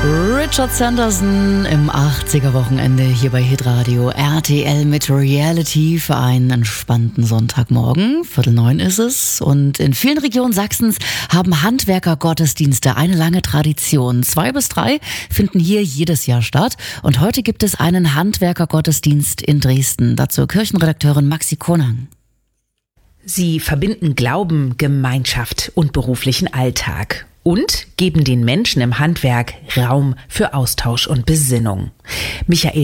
Richard Sanderson im 80er-Wochenende hier bei Hitradio RTL mit Reality für einen entspannten Sonntagmorgen. 8:45 ist es. Und in vielen Regionen Sachsens haben Handwerker-Gottesdienste eine lange Tradition. 2 bis 3 finden hier jedes Jahr statt. Und heute gibt es einen Handwerker-Gottesdienst in Dresden. Dazu Kirchenredakteurin Maxi Konang. Sie verbinden Glauben, Gemeinschaft und beruflichen Alltag und geben den Menschen im Handwerk Raum für Austausch und Besinnung. Michael